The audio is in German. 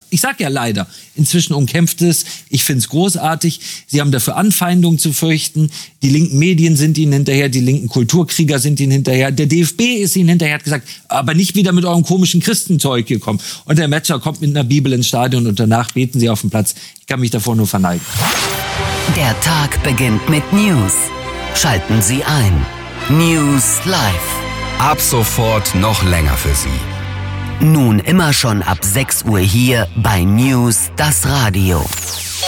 ich sag ja leider, inzwischen umkämpft es. Ich finde es großartig. Sie haben dafür Anfeindungen zu fürchten. Die linken Medien sind ihnen hinterher, die linken Kulturkrieger sind ihnen hinterher. Der DFB ist ihnen hinterher, hat gesagt, aber nicht wieder mit eurem komischen Christenzeug hier kommen. Und der Matcher kommt mit einer Bibel ins Stadion und danach beten sie auf dem Platz. Ich kann mich davor nur verneigen. Der Tag beginnt mit News. Schalten Sie ein. News Live. Ab sofort noch länger für Sie. Nun immer schon ab 6 Uhr hier bei News, das Radio.